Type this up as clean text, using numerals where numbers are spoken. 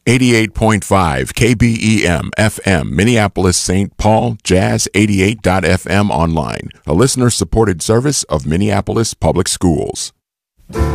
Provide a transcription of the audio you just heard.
88.5 KBEM FM, Minneapolis, St. Paul, Jazz 88.fm online, a listener-supported service of Minneapolis Public Schools.